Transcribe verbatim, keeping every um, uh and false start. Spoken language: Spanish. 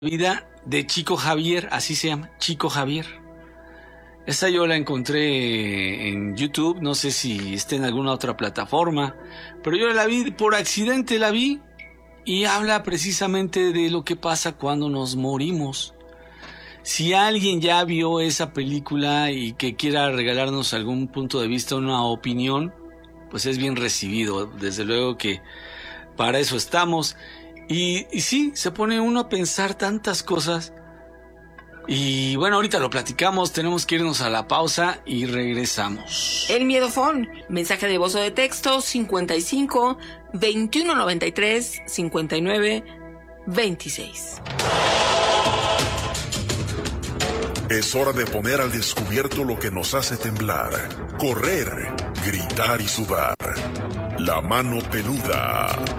Vida de Chico Javier, así se llama, Chico Javier. Esa yo la encontré en YouTube, no sé si está en alguna otra plataforma, pero yo la vi, por accidente la vi, y habla precisamente de lo que pasa cuando nos morimos. Si alguien ya vio esa película y que quiera regalarnos algún punto de vista, una opinión, pues es bien recibido, desde luego que para eso estamos. Y, y sí, se pone uno a pensar tantas cosas. Y bueno, ahorita lo platicamos, tenemos que irnos a la pausa y regresamos. El Miedofón, mensaje de voz o de texto cincuenta y cinco, veintiuno noventa y tres, cincuenta y nueve, veintiséis. Es hora de poner al descubierto lo que nos hace temblar, correr, gritar y sudar. La mano peluda.